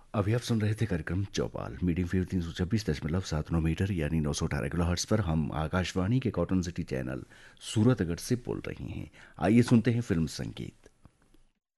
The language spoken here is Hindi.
अभी आप सुन रहे थे कार्यक्रम चौपाल मीडियम वेव 326.79 मीटर यानी 918 किलोहर्ट्ज़ पर। हम आकाशवाणी के कॉटन सिटी चैनल सूरतगढ़ से बोल रहे हैं। आइए सुनते हैं फिल्म संगीत।